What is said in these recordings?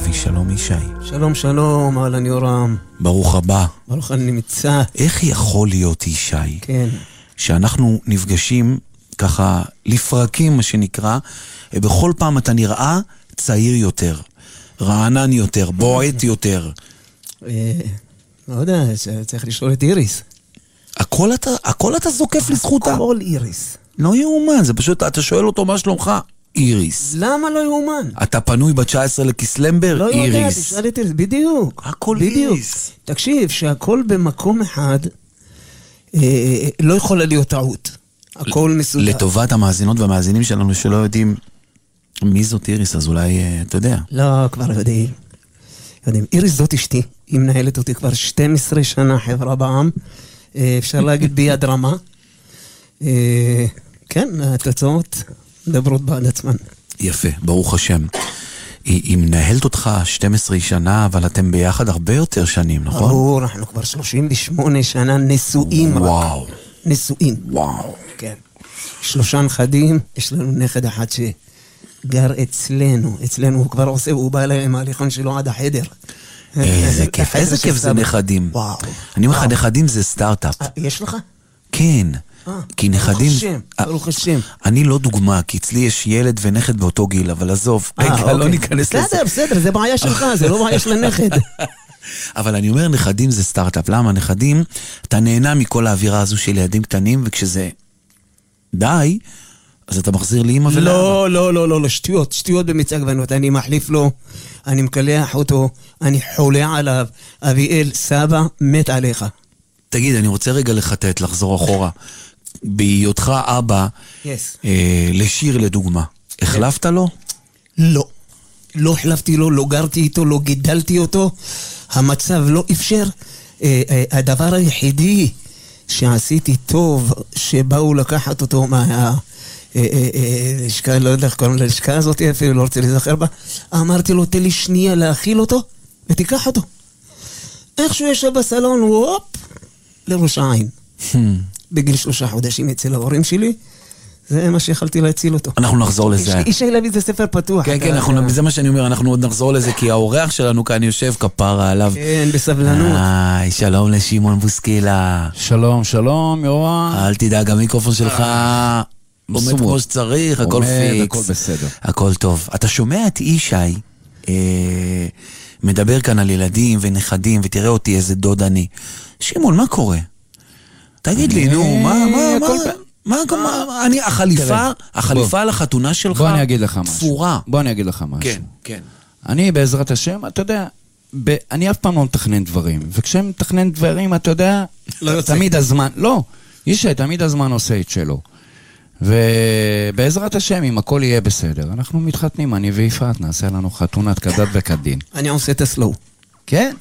לוי, שלום ישי. שלום שלום, אהלן יורם. ברוך הבא. ברוך אני נמצא. איך יכול להיות ישי? כן. שאנחנו נפגשים ככה לפרקים מה שנקרא, בכל פעם אתה נראה צעיר יותר, רענן יותר, בועט יותר. לא יודע, צריך לשאול את איריס. הכל אתה זוקף לזכותה. הכל איריס. לא יאומן, זה פשוט, אתה שואל אותו מה שלומך? איריס. למה לא יאומן? אתה פנוי ב-19 לקיסלמבר? לא יודע, איריס. תשאל את איריס, בדיוק. הכל בדיוק. איריס. תקשיב, שהכל במקום אחד לא יכולה להיות טעות. הכל מסודר. לטובת המאזינות והמאזינים שלנו שלא יודעים מי זאת איריס, אז אולי, אתה יודע. לא, כבר יודעים. איריס זאת אשתי, היא מנהלת אותי כבר 12 שנה חברה בעם, אפשר להגיד ביד רמה. כן, התוצאות מדברות בעד עצמן. יפה, ברוך השם. היא מנהלת אותך 12 שנה, אבל אתם ביחד הרבה יותר שנים, נכון? ברור, אנחנו כבר 38 שנה נשואים. וואו. נשואים. וואו. כן. 3 נכדים, יש לנו נכד אחד שגר אצלנו הוא כבר עושה, הוא בא אליי עם ההליכון שלו עד החדר. איזה כיף, איזה כיף זה נכדים. וואו. אני אומר לך, נכדים זה סטארט-אפ. יש לך? כן. כי נכדים... ברוך השם. אני לא דוגמה, כי אצלי יש ילד ונכד באותו גיל, אבל עזוב, רגע, לא ניכנס לזה. בסדר, זה בעיה שלך, זה לא בעיה של הנכד. אבל אני אומר, נכדים זה סטארט-אפ. למה? נכדים, אתה נהנה מכל האווירה הזו של ילדים קטנים, וכשזה די, אז אתה מחזיר לאמא ולאבא. לא, שטויות במצע גוונות. אני מחליף לו, אני מקלח אותו, אני חולה עליו. אביאל, סבא, מת עליך. תגיד, אני רוצה רגע לחטט, לחזור אחורה. בהיותך אבא, לשיר לדוגמה, החלפת לו? לא. לא החלפתי לו, לא גרתי איתו, לא גידלתי אותו. המצב לא אפשר. הדבר היחידי שעשיתי טוב, שבאו לקחת אותו לשכה, לא יודע איך קוראים ללשכה הזאת, אפילו לא רוצה לזכר בה. אמרתי לו, תן לי שנייה להאכיל אותו, ותיקח אותו. איך שהוא ישב בסלון, וופ, לראש העין. בגיל 3 חודשים אצל ההורים שלי, זה מה שיכלתי להציל אותו. אנחנו נחזור לזה. אישה לוי זה ספר פתוח. כן, זה מה שאני אומר, אנחנו עוד נחזור לזה, כי האורח שלנו כאן יושב כפרה עליו. כן, בסבלנות. שלום לשמעון בוסקילה. שלום, יורם. אל תדאג, המיקרופון שלך עומד כמו שצריך, הכל פיקס. הכל בסדר. הכל טוב. אתה שומע את ישי, מדבר כאן על ילדים ונכדים, ותראה אותי איזה דוד אני. שמעון, מה קורה? תגיד לי, נו, מה, החליפה על החתונה שלך בוא אני אגיד לך משהו. תפורה. בוא אני אגיד לך משהו. כן. אני בעזרת השם, אתה יודע, אני אף פעם לא מתכנן דברים, וכשאני מתכנן דברים, אתה יודע, תמיד הזמן, לא, ישי, תמיד הזמן עושה את שלו. ובעזרת השם, אם הכל יהיה בסדר, אנחנו מתחתנים, אני ויפעת, נעשה לנו חתונת כדת וכדין. אני עושה את הסלו. כן.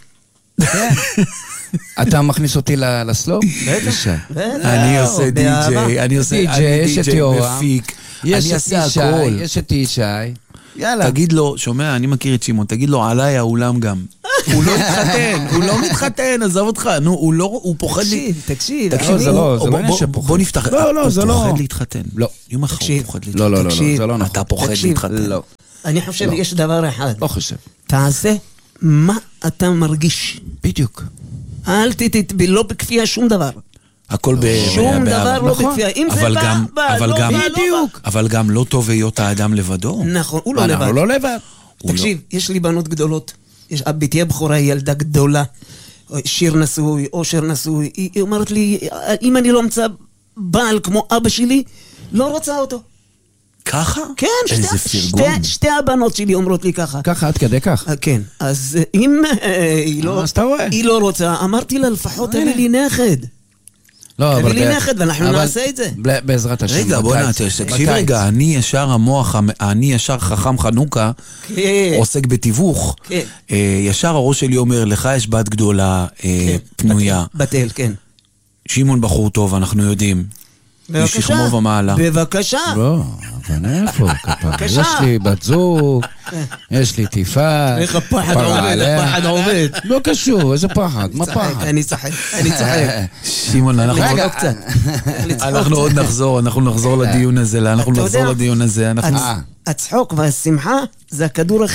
אתה מכניס אותי לסלו? בטח. אני עושה די-ג'יי, אני עושה די-ג'יי מפיק, אני אעשה הכל. יש את ישי. יאללה. תגיד לו, שומע, אני מכיר את שמעון, תגיד לו, עליי האולם גם. הוא לא מתחתן, עזוב אותך, נו, הוא פוחד לי. תקשיב. בוא נפתח, הוא פוחד להתחתן. לא. יום אחר הוא פוחד להתחתן. לא, זה לא נכון. אתה פוחד להתחתן. לא. אני חושב, יש דבר אחד. לא חושב. תעשה מה אתה מרגיש. בדיוק. אל לא בכפייה שום דבר. הכל שום דבר לא בכפייה. אם זה בא, לא בדיוק. אבל גם לא טוב להיות האדם לבדו. נכון, הוא לא לבד. תקשיב, יש לי בנות גדולות. ביתי הבכורה היא ילדה גדולה. שיר נשוי, אושר נשוי. היא אומרת לי, אם אני לא אמצא בעל כמו אבא שלי, לא רוצה אותו. ככה? כן, איזה פרגון. שתי הבנות שלי אומרות לי ככה. ככה, עד כדי כך. כן, אז אם היא לא רוצה, אמרתי לה לפחות תביא לי נכד. לא, תביא לי נכד ואנחנו נעשה את זה. בעזרת השם. רגע, בוא תקשיב רגע, אני ישר חכם חנוכה, עוסק בתיווך, ישר הראש שלי אומר, לך יש בת גדולה פנויה. בתל, כן. שמעון בחור טוב, אנחנו יודעים. משכמו ומעלה. בבקשה. לא, אבל איפה? יש לי בת זוג, יש לי טיפה. איך הפחד עובד. לא קשור, איזה פחד, מה פחד? אני צוחק. שמעון, אנחנו עוד נחזור, אנחנו נחזור לדיון הזה. הצחוק והשמחה זה הכדור הכי טוב.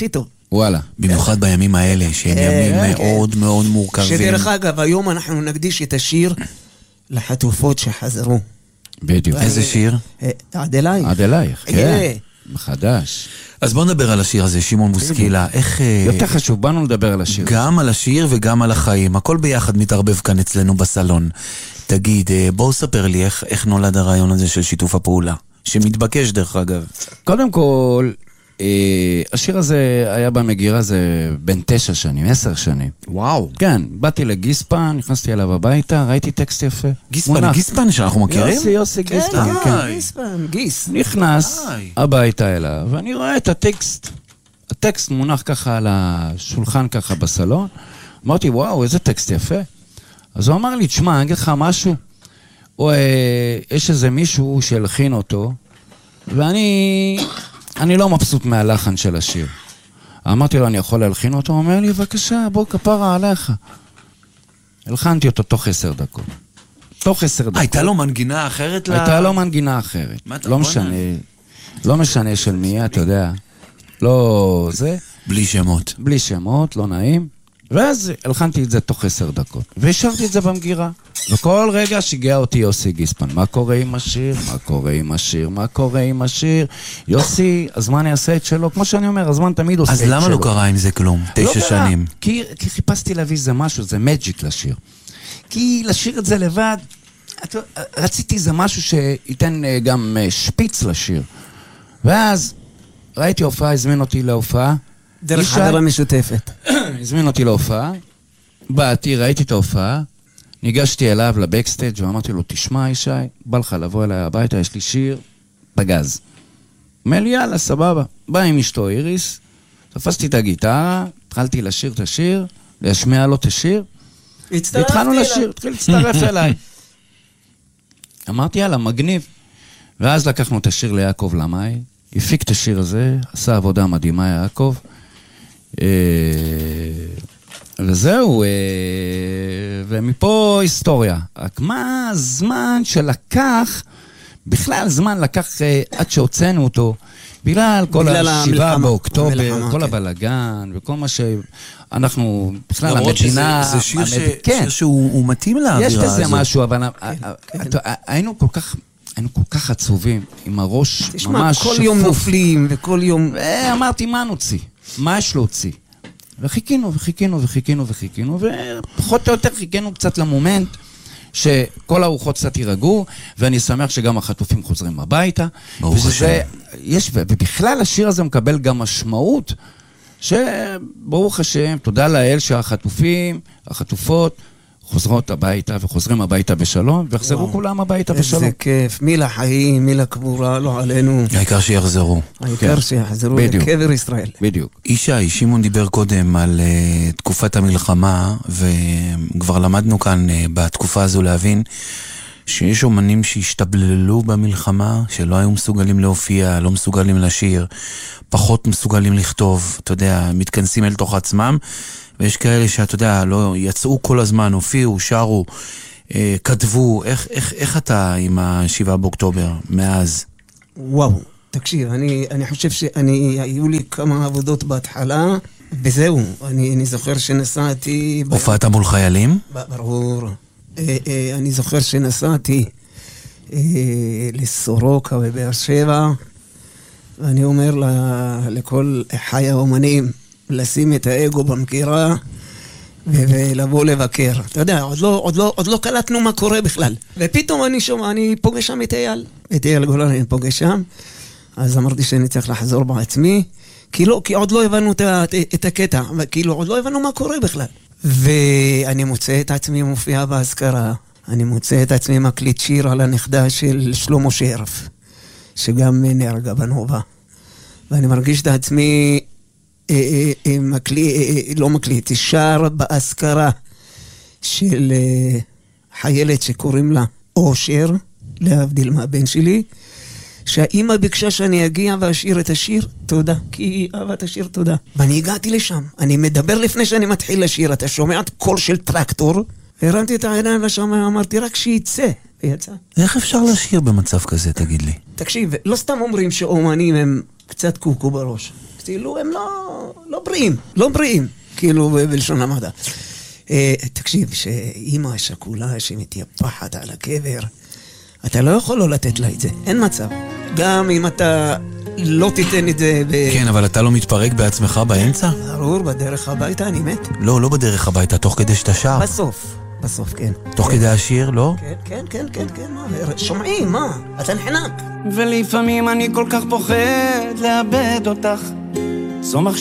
וואלה. במיוחד בימים האלה, שהם ימים מאוד מאוד מורכבים. שדרך אגב, היום אנחנו נקדיש את השיר לחטופות שחזרו. בדיוק. איזה שיר? עד אלייך. עד אלייך, כן. מחדש. אז בוא נדבר על השיר הזה, שמעון בוסקילה. איך... יותר חשוב, באנו לדבר על השיר. גם על השיר וגם על החיים. הכל ביחד מתערבב כאן אצלנו בסלון. תגיד, בואו ספר לי איך נולד הרעיון הזה של שיתוף הפעולה. שמתבקש דרך אגב. קודם כל, השיר הזה היה במגירה, זה בין 9 שנים, 10 שנים. וואו. כן, באתי לגיספן, נכנסתי אליו הביתה, ראיתי טקסט יפה. גיספן שאנחנו מכירים? יוסי גיספן, כן, גיספן, גיס. נכנס הביתה אליו, ואני רואה את הטקסט מונח ככה על השולחן ככה בסלון. אמרתי, וואו, איזה טקסט יפה. אז הוא אמר לי, תשמע, אני אגיד לך משהו. יש איזה מישהו שהלחין אותו, ואני לא מבסוט מהלחן של השיר. אמרתי לו, אני יכול להלחין אותו? הוא אומר לי, בבקשה, בוא כפרה עליך. הלחנתי אותו תוך 10 דקות. תוך 10 דקות. הייתה לו מנגינה אחרת? הייתה לו מנגינה אחרת. לא משנה. לא משנה של מי, אתה יודע. לא זה. בלי שמות. בלי שמות, לא נעים. ואז הלחנתי את זה תוך 10 דקות. והשארתי את זה במגירה. וכל רגע שיגע אותי יוסי גיספן. מה קורה עם השיר? מה קורה עם השיר? מה קורה עם השיר? יוסי, הזמן יעשה את שלו. כמו שאני אומר, הזמן תמיד עושה את שלו. אז למה לא קרה עם זה כלום? 9 שנים. כי חיפשתי להביא איזה משהו, זה מג'יק לשיר. כי לשיר את זה לבד, רציתי איזה משהו שייתן גם שפיץ לשיר. ואז ראיתי הופעה, הזמין אותי להופעה. דרך חדרה משותפת. הזמין אותי להופעה, באתי, ראיתי את ההופעה, ניגשתי אליו לבקסטייג' ואמרתי לו, תשמע ישי, בא לך לבוא אליי הביתה, יש לי שיר בגז. אומר לי, יאללה, סבבה. בא עם אשתו איריס, תפסתי את הגיטרה, התחלתי לשיר את השיר, להשמיע לו את השיר, והתחלנו לשיר, התחיל להצטרף אליי. אמרתי, יאללה, מגניב. ואז לקחנו את השיר ליעקב למאי, הפיק את השיר הזה, עשה עבודה מדהימה יעקב, וזהו, ומפה היסטוריה. רק מה הזמן שלקח, בכלל זמן לקח עד שהוצאנו אותו, בגלל כל ה7 באוקטובר, כל הבלגן, וכל מה שאנחנו, בכלל המדינה... זה שיר שהוא מתאים לאווירה הזאת. יש בזה משהו, אבל היינו כל כך עצובים, עם הראש ממש שפוף. כל יום נופלים, וכל יום... ואמרתי, מה נוציא? מה יש להוציא? וחיכינו, ופחות או יותר חיכינו קצת למומנט, שכל הרוחות קצת יירגעו, ואני שמח שגם החטופים חוזרים הביתה. ברוך השם. ובכלל השיר הזה מקבל גם משמעות, שברוך השם, תודה לאל שהחטופים, החטופות, חוזרות הביתה וחוזרים הביתה בשלום, ויחזרו כולם הביתה בשלום. איזה כיף, מי לחיים, מי לקבורה, לא עלינו. העיקר שיחזרו. העיקר שיחזרו לקבר ישראל. בדיוק. ישי, שמעון דיבר קודם על תקופת המלחמה, וכבר למדנו כאן בתקופה הזו להבין שיש אומנים שהשתבללו במלחמה, שלא היו מסוגלים להופיע, לא מסוגלים לשיר, פחות מסוגלים לכתוב, אתה יודע, מתכנסים אל תוך עצמם, ויש כאלה שאתה יודע, לא, יצאו כל הזמן, הופיעו, שרו, כתבו. איך אתה עם ה7 באוקטובר, מאז? וואו, תקשיב, אני חושב היו לי כמה עבודות בהתחלה, וזהו, אני זוכר שנסעתי... הופעת מול חיילים? ברור. אני זוכר שנסעתי לסורוקה בבאר שבע, ואני אומר לכל חי האומנים, לשים את האגו במגירה ולבוא לבקר. אתה יודע, עוד לא קלטנו מה קורה בכלל. ופתאום אני פוגש שם את אייל גולן, אני פוגש שם. אז אמרתי שאני צריך לחזור בעצמי, כי עוד לא הבנו את הקטע, כאילו עוד לא הבנו מה קורה בכלל. ואני מוצא את עצמי מופיע בהזכרה, אני מוצא את עצמי מקליט שיר על הנכדה של שלמה שרף, שגם נהרגה בנובה. ואני מרגיש את עצמי לא מקליט, שר בהזכרה של חיילת שקוראים לה אושר, להבדיל מהבן שלי, שהאימא ביקשה שאני אגיע ואשאיר את השיר תודה, כי היא אהבה את השיר תודה. ואני הגעתי לשם, אני מדבר לפני שאני מתחיל לשיר, אתה שומע את קול של טרקטור, הרמתי את העיניים לשם, אמרתי רק שיצא, ויצא. איך אפשר לשיר במצב כזה, תגיד לי? תקשיב, לא סתם אומרים שאומנים הם קצת קוקו בראש. כאילו, הם לא בריאים, כאילו בלשון המעטה. תקשיב, שאמא השכולה שמתייפחת על הקבר, אתה לא יכול לא לתת לה את זה, אין מצב. גם אם אתה לא תיתן את זה כן, אבל אתה לא מתפרק בעצמך באמצע? ברור, בדרך הביתה אני מת. לא בדרך הביתה, תוך כדי שאתה שר. בסוף, כן. תוך כדי השיר, לא? כן, מה? שומעים, מה? אתה נחנק. ולפעמים אני כל כך פוחד לאבד אותך. זו